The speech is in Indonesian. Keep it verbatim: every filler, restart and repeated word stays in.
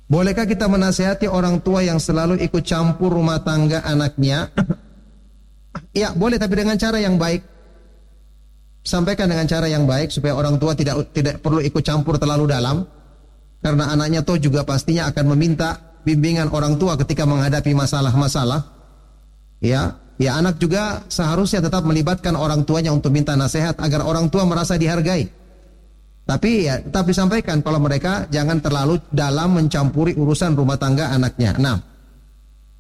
Bolehkah kita menasihati orang tua yang selalu ikut campur rumah tangga anaknya? Ya, boleh, tapi dengan cara yang baik. Sampaikan dengan cara yang baik supaya orang tua tidak tidak perlu ikut campur terlalu dalam. Karena anaknya toh juga pastinya akan meminta bimbingan orang tua ketika menghadapi masalah-masalah. Ya, ya anak juga seharusnya tetap melibatkan orang tuanya untuk minta nasihat agar orang tua merasa dihargai. Tapi ya tetap disampaikan kalau mereka jangan terlalu dalam mencampuri urusan rumah tangga anaknya. Nah,